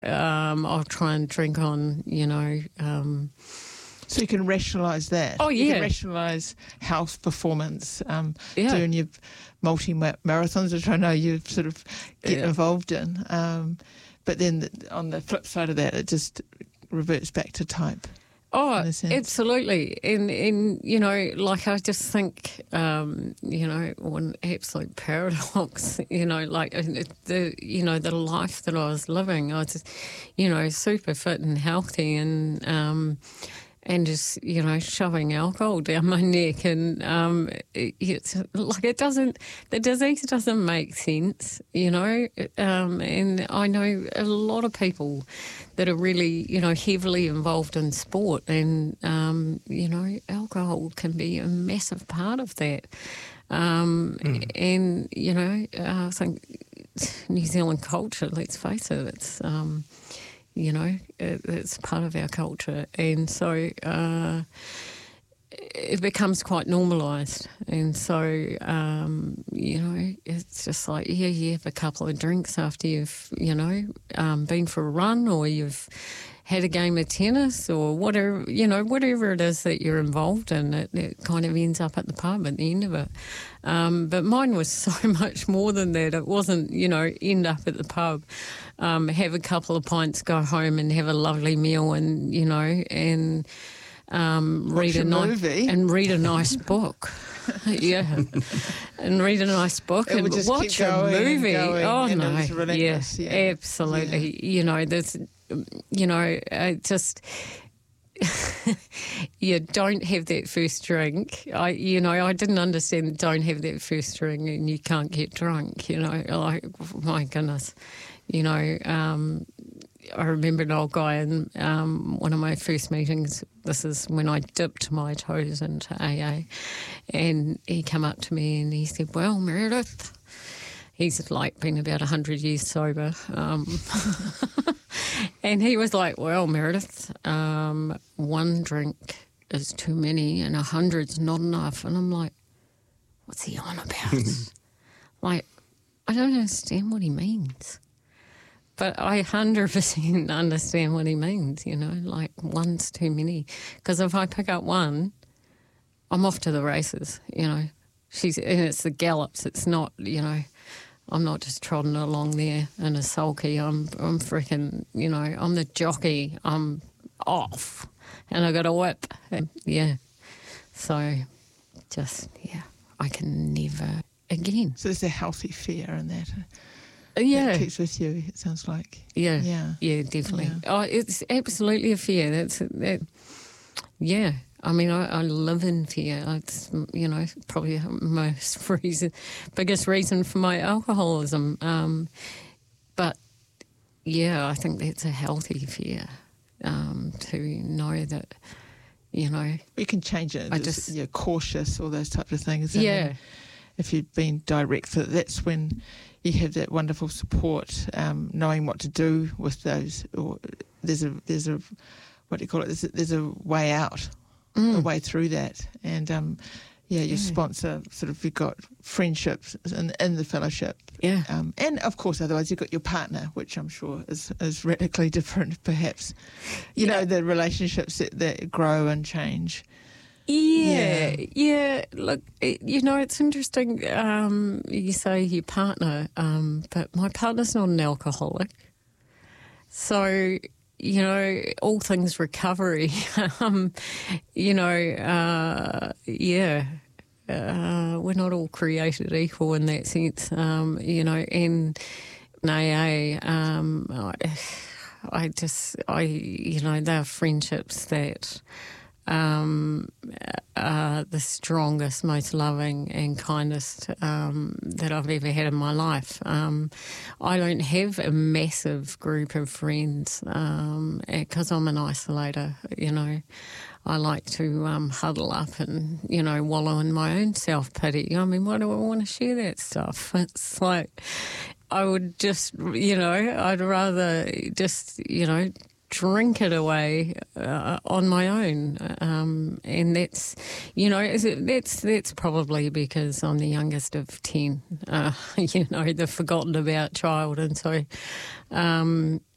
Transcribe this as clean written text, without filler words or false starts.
I'll try and drink on, So you can rationalise that. Oh, yeah. You can rationalise health performance, Yeah. doing your multi-marathons, which I know you sort of get involved in. But then on the flip side of that, it just reverts back to type. Oh, absolutely. And I just think, one absolute paradox, the life that I was living, I was just, super fit and healthy and just, shoving alcohol down my neck. And it's like the disease doesn't make sense, and I know a lot of people that are really, heavily involved in sport, and, alcohol can be a massive part of that. And, I think New Zealand culture, let's face it, it's... it's part of our culture, and so it becomes quite normalised. And so, it's just like, you have a couple of drinks after you've, been for a run, or you've had a game of tennis, or whatever, whatever it is that you're involved in, it kind of ends up at the pub at the end of it. But mine was so much more than that. It wasn't, end up at the pub, have a couple of pints, go home and have a lovely meal, and, read a nice book. Yeah, and read a nice book and watch a movie. Oh no, yeah, absolutely. Yeah. There's, just. You don't have that first drink. I didn't understand don't have that first drink and you can't get drunk. Like, my goodness. I remember an old guy in one of my first meetings. This is when I dipped my toes into AA, and he came up to me and he said, "Well, Meredith," he's like been about 100 years sober. And he was like, "Well, Meredith, one drink is too many and 100's not enough." And I'm like, what's he on about? Like, I don't understand what he means. But I 100% understand what he means, like one's too many. Because if I pick up one, I'm off to the races, and it's the gallops. It's not, I'm not just trotting along there in a sulky. I'm freaking, I'm the jockey. I'm off, and I got a whip. And, so I can never again. So there's a healthy fear in that. Yeah. That keeps with you, it sounds like. Yeah, definitely. Yeah. Oh, it's absolutely a fear. Yeah. I mean, I live in fear. It's, probably the biggest reason for my alcoholism. But, yeah, I think that's a healthy fear, to know that, You can change it. You're cautious, all those types of things. Yeah. If you've been direct, that's when you have that wonderful support, knowing what to do with those. Or there's a what do you call it? There's a way out, a way through that, and your sponsor you've got friendships in the fellowship, and of course otherwise you've got your partner, which I'm sure is radically different, perhaps. The relationships that grow and change. Yeah. Look, it's interesting. You say your partner, but my partner's not an alcoholic. So, all things recovery, we're not all created equal in that sense, and AA, they're friendships that the strongest, most loving and kindest that I've ever had in my life. I don't have a massive group of friends because I'm an isolator, I like to huddle up and, wallow in my own self-pity. I mean, why do I want to share that stuff? It's like I would just, I'd rather just, drink it away on my own, and that's probably because I'm the youngest of 10, the forgotten about child, and so